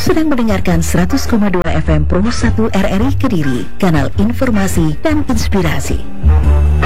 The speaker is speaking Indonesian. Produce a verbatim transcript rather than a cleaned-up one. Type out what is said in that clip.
sedang mendengarkan seratus koma dua F M Pro satu R R I Kediri, kanal informasi dan inspirasi.